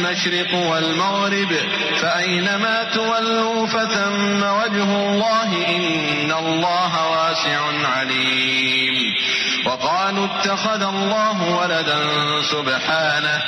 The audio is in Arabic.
المشرق والمغرب فأينما تولوا فثم وجه الله إن الله واسع عليم. وقالوا اتخذ الله ولدا سبحانه